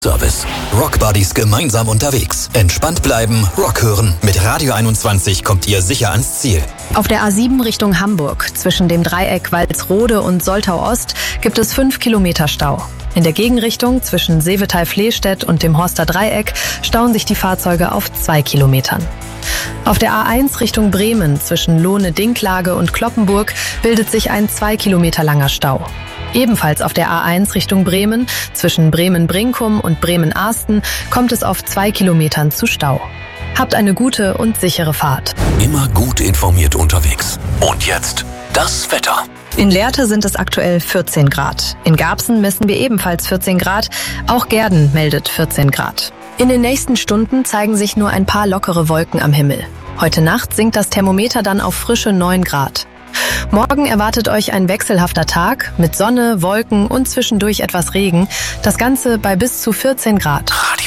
Service. Rock Buddies gemeinsam unterwegs. Entspannt bleiben, Rock hören. Mit Radio 21 kommt ihr sicher ans Ziel. Auf der A7 Richtung Hamburg, zwischen dem Dreieck Walsrode und Soltau-Ost, gibt es 5 Kilometer Stau. In der Gegenrichtung zwischen Seevetal-Flehstedt und dem Horster Dreieck stauen sich die Fahrzeuge auf 2 Kilometern. Auf der A1 Richtung Bremen zwischen Lohne-Dinklage und Cloppenburg bildet sich ein 2 Kilometer langer Stau. Ebenfalls auf der A1 Richtung Bremen zwischen Bremen-Brinkum und Bremen-Ahsten kommt es auf 2 Kilometern zu Stau. Habt eine gute und sichere Fahrt. Immer gut informiert unterwegs. Und jetzt das Wetter. In Lehrte sind es aktuell 14 Grad. In Garbsen messen wir ebenfalls 14 Grad. Auch Gehrden meldet 14 Grad. In den nächsten Stunden zeigen sich nur ein paar lockere Wolken am Himmel. Heute Nacht sinkt das Thermometer dann auf frische 9 Grad. Morgen erwartet euch ein wechselhafter Tag mit Sonne, Wolken und zwischendurch etwas Regen. Das Ganze bei bis zu 14 Grad.